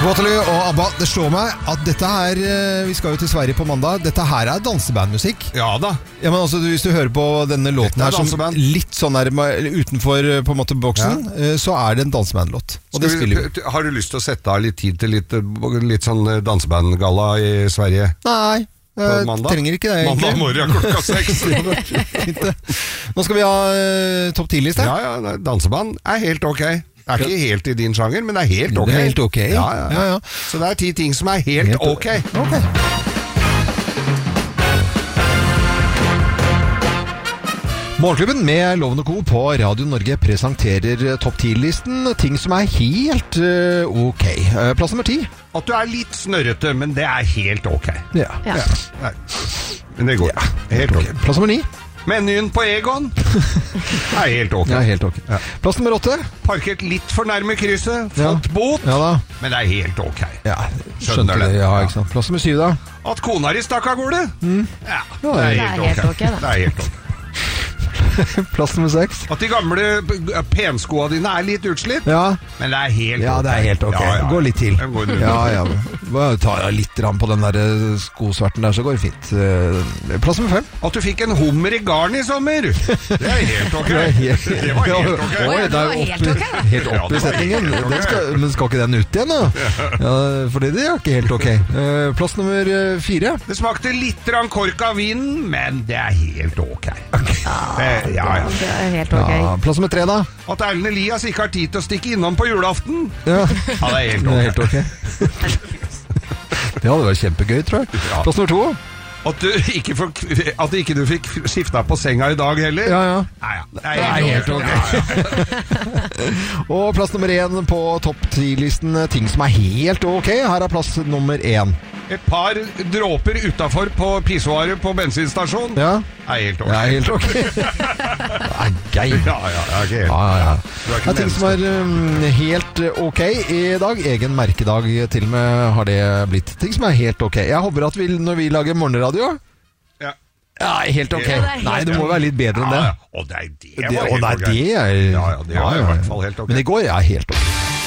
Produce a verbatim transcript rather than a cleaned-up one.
Waterloo og ABBA, det slår meg at dette her, vi skal jo til Sverige på mandag, dette her er dansebandmusikk. Ja da. Ja, men altså, hvis du hører på denne låten her som litt sånn der utenfor på en måte boksen, ja. Så er det en dansebandlåt. Og det spiller vi. Har du lyst til å sette av litt tid til litt, litt sånn dansebandgalla i Sverige? Nei. Jeg trenger ikke det egentlig. Mandag morgen klokka seks. Nå skal vi ha uh, topp ti-liste. Ja, ja, danseband er helt ok. Det er ikke helt i din sjanger, men det er helt ok. Det er helt ok. Ja, ja, ja. Ja, ja. Så det er ti ting som er helt, helt ok. Ok. Morgenklubben med Loven og Co. på Radio Norge presenterer topp ti-listen. Ting som er helt uh, ok. Uh, plass nummer ti. At du er litt snørrete, men det er helt ok. Ja. Ja. Ja. Men det går. Ja. Helt ok. Plass nummer ni. Menyen på Egon er helt ok. Ja, helt ok. Ja. Plass nummer åtte. Parkert litt for nærme krysset. Fått ja. bot, ja, men det er helt ok. Ja, skjønner det. Ja, ikke sant. Plass nummer syv da. At kona di stakk av gårde. Mm. Ja, det er helt ok. Det er helt ok, da. Det er helt ok. Plass nummer seks. At de gamle penskoa dine er litt utslitt. Ja. Men det er helt ja, ok. Ja, det er helt ok. Ja, ja. Gå litt til. Litt. Ja, ja. Bare ta litt på den der skosverten der, så går det fint. Plass nummer fem. At du fikk en hummer i garn i sommer. Det er helt ok. Det, helt, det var helt ok. Oi, det er helt, opp, helt opp i setningen. Den skal, men skal ikke den ut igjen, da? Ja, fordi det er ikke helt ok. Plass nummer fire. Det smakte litt kork av vinen, men det er helt ok. Okay. Ja, ja. Det er helt ok. Ja, plass nummer tre da. At Erlend Elias ikke har tid til å stikke innom på julaften. Ja, ja det er helt ok. Det, er helt okay. Det hadde vært kjempegøy, tror jeg. Ja. Plass nummer to. At du ikke, får, at ikke du fikk skifta på senga i dag heller. Ja, ja. Nei, ja. Det er helt, helt ok. Ja, ja. Og plass nummer én på topp ti-listen, ting som er helt ok. Her er plass nummer én. Et par dråper utenfor på pissoaret på bensinstasjon. Ja. Er helt ok. Det er helt ok. Det er gøy. Ja, ja, det er ikke helt. Ja, ja, ja. Det er det er ting som er um, helt ok i dag. Egen merkedag til og med har det blitt. Ting som er helt ok. Jeg håper at vi, når vi lager morgenradio, ja. Ja, helt ok. Ja, helt Nei, det må være litt bedre enn det. Ja, ja. Og det er det, det, og det, er det er, ja, ja, det var i hvert fall helt ok. Men i går er helt ok.